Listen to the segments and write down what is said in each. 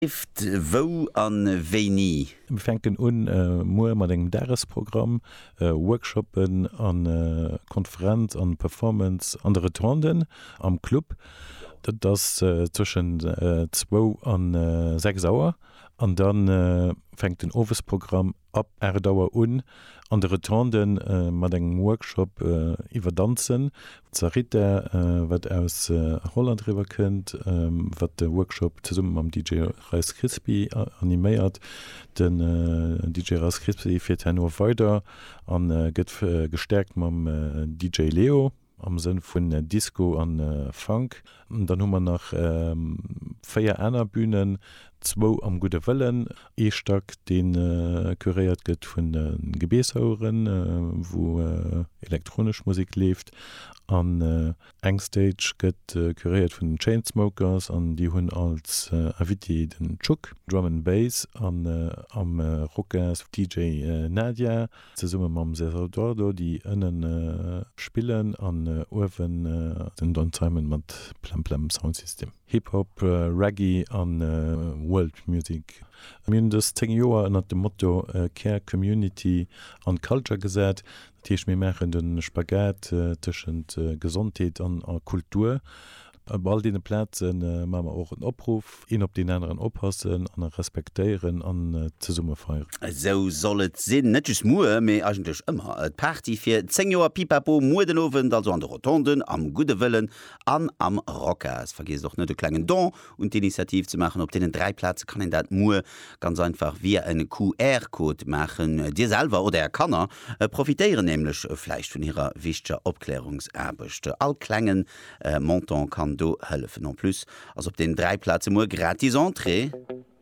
Wo an wéi nie? Wir fänken an Moer mat engem Daresprogramm, Workshoppen an Konferenz, an Performance, an Retournen am Club. Das zwischen 2 an 6 Auer. Und dann fängt den Office-Programm ab Erdauer an de Retournen mat engem Workshop iwwer Danzen. Zarita, wat aus Holland riwer kënnt, wat der Workshop zusammen am DJ Rice Crispy animéiert. Den DJ Rice Crispy fir 10 Uhr weiter an gëtt gestärkt mam DJ Leo am Sinn vun Disco an Funk. Und dann hummer nach 4 aner Bühnen, 2 am Gute Wellen, Stark den kuriert gëtt vun den Gebeeshaueren, wo elektronisch Musik lebt. An Engstage gëtt kuriert vun den Chainsmokers, an die hunn als Aviti den Chuck, Drum and Bass, an am Rockers DJ Nadia, ze summe mam Cesar Dordo, die ënnen spillen an Uwen den Dontimen mat Plem Soundsystem. Hip-Hop, Reggae an World Music. Min das 10 Joer ënner dem Motto Care Community an Culture gesät, Tech mir mechen den Spagat tschen Gesontheet an Kultur. All die Plätzen ma auch einen Opruf, ihn op den anderen oppassen, an respektieren, an ze Summe feieren. So soll et sinn, net just Mue, méi eigentlich immer. Et Party fir 10 Joer Pipapo, Muedenowen, also an der Rotonden, am Gute Wellen, an am Rockers. Vergiss doch net de klengen Don und die Initiativ zu machen. Op denen 3 Plätze kann in dat Mue ganz einfach wie einen QR-Code machen. Dir selber oder Kanner profitieren nämlich vielleicht von ihrer wichtiger Aufklärungsarbechte. All klengen Montant kann do helfen en plus als op den 3 Plätze mo gratis entrée.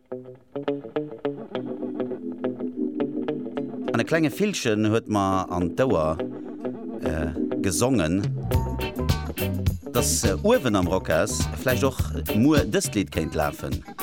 An e klenge Filchen huet ma an Dauer gesongen, dass Uwen am Rockers vielleicht doch mo dës Lied kennt laufen.